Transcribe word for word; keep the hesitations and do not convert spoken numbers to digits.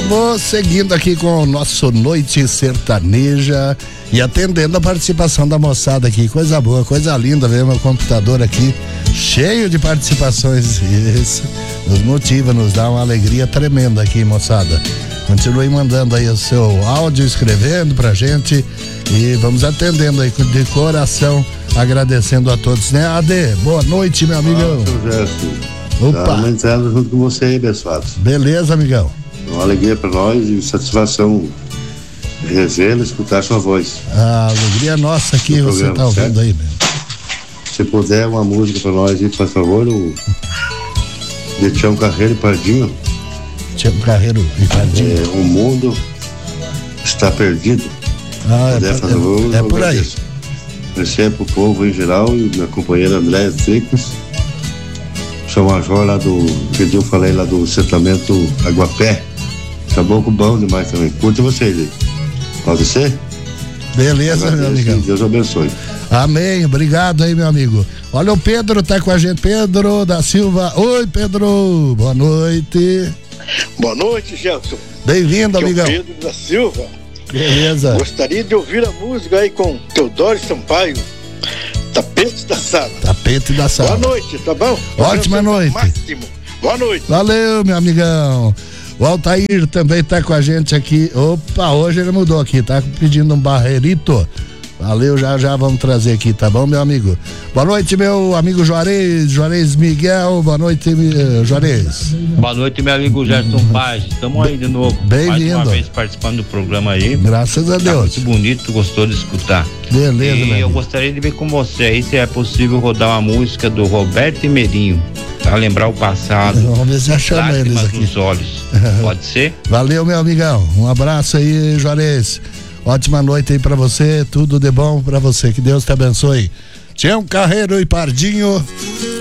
Vamos seguindo aqui com o nosso Noite Sertaneja e atendendo a participação da moçada aqui. Coisa boa, coisa linda, ver meu computador aqui cheio de participações. Isso nos motiva, nos dá uma alegria tremenda aqui, moçada. Continue mandando aí o seu áudio, escrevendo pra gente e vamos atendendo aí de coração, agradecendo a todos, né, Ade? Boa noite, meu amigão. Opa. Tá aumentando junto com você aí, abençoado. Beleza, amigão. Uma alegria pra nós e satisfação revê-lo, escutar sua voz. A alegria nossa aqui, no você programa, tá ouvindo certo? Aí, meu. Se puder, uma música pra nós aí, por favor, o de Tião Carreiro e Pardinho. Tião Carreiro e Pardinho. É, o mundo está perdido. Ah, é, por, favor, é, é por aí. Esse é pro povo em geral e minha companheira Andréia Secos. Sou major lá do, que eu falei lá do setamento Aguapé. Caboclo bom demais também. Curte vocês aí. Pode ser? Beleza, meu amigão. Deus abençoe. Amém, obrigado aí, meu amigo. Olha, o Pedro tá com a gente, Pedro da Silva. Oi, Pedro, boa noite. Boa noite, Gelson. Bem-vindo, amigão. Pedro da Silva. Beleza. Gostaria de ouvir a música aí com Teodoro Sampaio, Tapete da Sala. Tapete da Sala. Boa noite, tá bom? Ótima noite. Máximo. Boa noite. Valeu, meu amigão. O Altair também tá com a gente aqui. Opa, hoje ele mudou aqui, tá pedindo um barreirito. Valeu, já já vamos trazer aqui, tá bom, meu amigo? Boa noite, meu amigo Juarez, Juarez Miguel, boa noite, Juarez. Boa noite, meu amigo Gerson Paz, estamos aí de novo. Bem-vindo. Mais uma vez participando do programa aí. Graças a Deus. Tá muito bonito, gostou de escutar. Beleza, E eu gostaria de ver com você aí se é possível rodar uma música do Roberto Meirinho, pra lembrar o passado. Vamos ver se já chama eles aqui. Nos olhos. Pode ser? Valeu, meu amigão. Um abraço aí, Juarez. Ótima noite aí pra você, tudo de bom pra você, que Deus te abençoe. Tião Carreiro e Pardinho.